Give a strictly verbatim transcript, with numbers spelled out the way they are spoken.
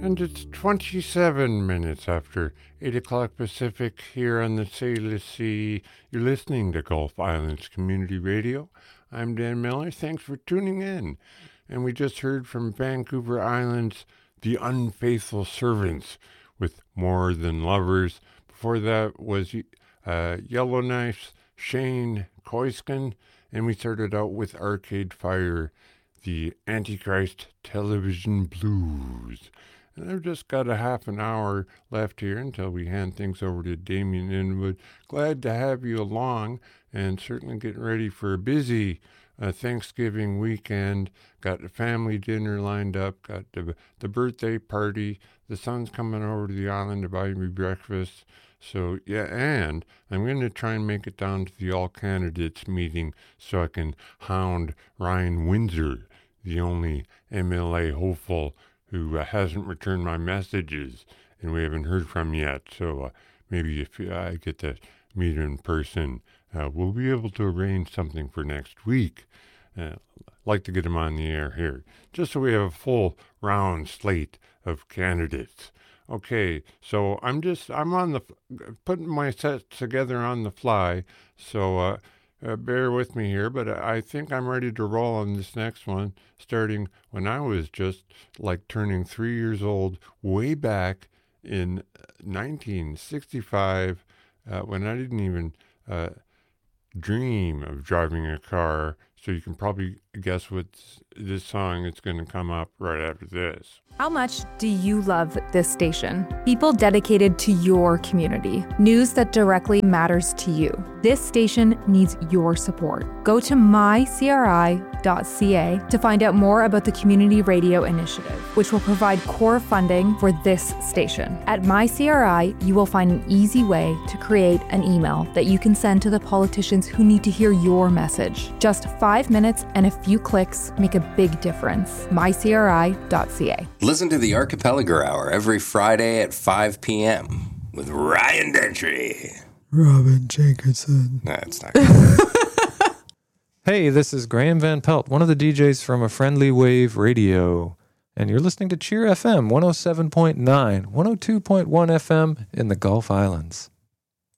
And it's twenty-seven minutes after eight o'clock Pacific here on the Sailor Sea. You're listening to Gulf Islands Community Radio. I'm Dan Miller. Thanks for tuning in. And we just heard from Vancouver Island's The Unfaithful Servants with More Than Lovers. Before that was uh, Yellowknife's Shane Koiskin. And we started out with Arcade Fire, The Antichrist Television Blues. And I've just got a half an hour left here until we hand things over to Damien Inwood. Glad to have you along, and certainly getting ready for a busy uh, Thanksgiving weekend. Got a family dinner lined up, got the, the birthday party. The son's coming over to the island to buy me breakfast. So, yeah, and I'm going to try and make it down to the all-candidates meeting so I can hound Ryan Windsor, the only M L A hopeful who uh, hasn't returned my messages, and we haven't heard from yet. So uh, maybe if I get to meet her in person, uh, we'll be able to arrange something for next week. Uh, like to get him on the air here, just so we have a full round slate of candidates. Okay, so I'm just, I'm on the, putting my sets together on the fly, so uh, Uh, bear with me here, but I think I'm ready to roll on this next one, starting when I was just like turning three years old, way back in nineteen sixty-five, uh, when I didn't even uh, dream of driving a car. So you can probably guess what this song is going to come up right after this. How much do you love this station? People dedicated to your community. News that directly matters to you. This station needs your support. Go to my c r i dot c a to find out more about the Community Radio Initiative, which will provide core funding for this station. At MyCRI, you will find an easy way to create an email that you can send to the politicians who need to hear your message. Just five minutes and a few clicks make a big difference. my c r i dot c a. Listen to the Archipelago Hour every Friday at five p.m. with Ryan Dentry. Robin Jenkinson. That's not good. Hey, this is Graham Van Pelt, one of the D Js from A Friendly Wave Radio. And you're listening to Cheer F M one oh seven point nine, one oh two point one F M in the Gulf Islands.